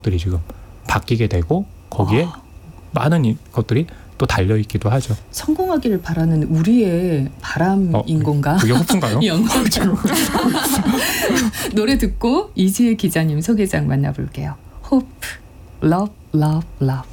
것들이 지금 바뀌게 되고 거기에 많은 것들이 또 달려있기도 하죠. 성공하기를 바라는 우리의 바람인 건가? 그게 호프인가요? 영어죠. 노래 듣고 이지혜 기자님 소개장 만나볼게요. 호프, 러브, 러브, 러브.